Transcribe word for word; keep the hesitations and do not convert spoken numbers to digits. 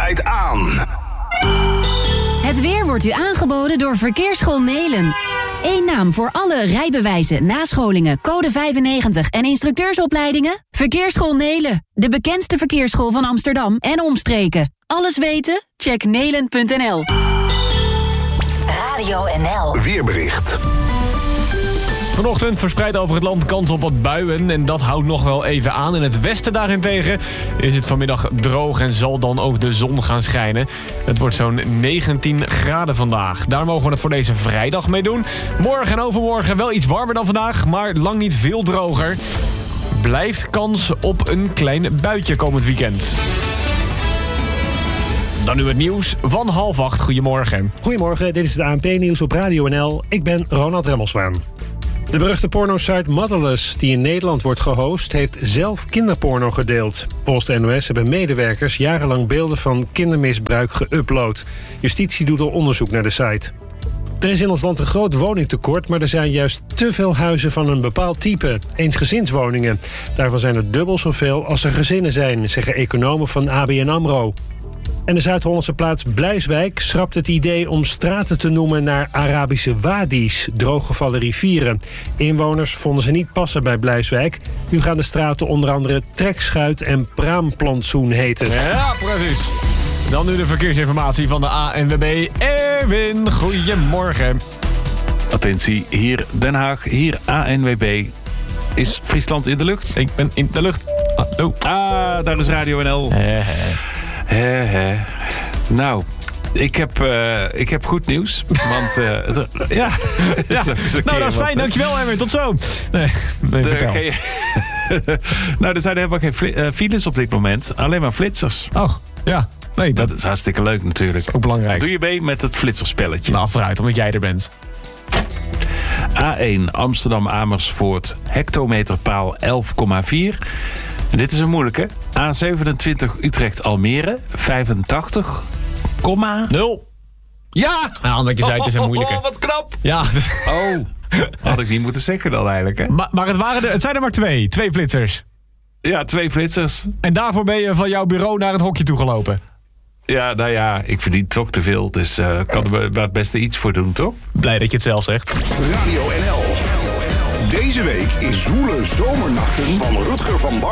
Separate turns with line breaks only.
sluit aan.
Het weer wordt u aangeboden door Verkeersschool Nelen. Eén naam voor alle rijbewijzen, nascholingen, code vijfennegentig en instructeursopleidingen? Verkeersschool Nelen, de bekendste verkeersschool van Amsterdam en omstreken. Alles weten? Check nelen punt n l.
Radio N L.
Weerbericht.
Vanochtend verspreid over het land kans op wat buien en dat houdt nog wel even aan. In het westen daarentegen is het vanmiddag droog en zal dan ook de zon gaan schijnen. Het wordt zo'n negentien graden vandaag. Daar mogen we het voor deze vrijdag mee doen. Morgen en overmorgen wel iets warmer dan vandaag, maar lang niet veel droger. Blijft kans op een klein buitje komend weekend. Dan nu het nieuws van half acht. Goedemorgen.
Goedemorgen, dit is het A N P-nieuws op Radio N L. Ik ben Ronald Remmelswaan. De beruchte pornosite Motherless, die in Nederland wordt gehost, heeft zelf kinderporno gedeeld. Volgens de N O S hebben medewerkers jarenlang beelden van kindermisbruik geüpload. Justitie doet al onderzoek naar de site. Er is in ons land een groot woningtekort, maar er zijn juist te veel huizen van een bepaald type. Eensgezinswoningen. Daarvan zijn er dubbel zoveel als er gezinnen zijn, zeggen economen van A B N AMRO. En de Zuid-Hollandse plaats Blijswijk schrapt het idee om straten te noemen naar Arabische wadi's, drooggevallen rivieren. Inwoners vonden ze niet passen bij Blijswijk. Nu gaan de straten onder andere Trekschuit en Praamplantsoen heten.
Ja, precies. Dan nu de verkeersinformatie van de A N W B. Erwin, goedemorgen.
Attentie, hier Den Haag, hier A N W B. Is Friesland in de lucht?
Ik ben in de lucht. Hallo.
Ah, daar is Radio N L.
He, he.
He, he. Nou, ik heb, uh, ik heb goed nieuws. Want, uh, het, ja.
ja. Nou, dat is fijn. Dankjewel, Erwin. Tot zo. Nee, nee
de,
vertel.
geen, nou, er zijn helemaal geen fli- uh, files op dit moment. Alleen maar flitsers.
Oh, ja. Nee, dat,
dat is hartstikke leuk natuurlijk.
Ook belangrijk.
Doe je mee met het flitserspelletje?
Nou, vooruit, omdat jij er bent.
A één Amsterdam-Amersfoort, hectometerpaal elf komma vier. En dit is een moeilijke. A zevenentwintig Utrecht-Almere, vijfentachtig komma
Nul.
Ja!
Nou, omdat je zei, het is een moeilijke.
Oh, wat knap.
Ja.
Oh, had ik niet moeten zeggen dan eigenlijk, hè?
Maar, maar het, waren er, het zijn er maar twee. Twee flitsers.
Ja, twee flitsers.
En daarvoor ben je van jouw bureau naar het hokje toegelopen.
Ja, nou ja, ik verdien toch te veel. Dus uh, kan er maar het beste iets voor doen, toch?
Blij dat je het zelf zegt.
Radio N L. Deze week is Zwoele Zomernachten van Rutger van Bar.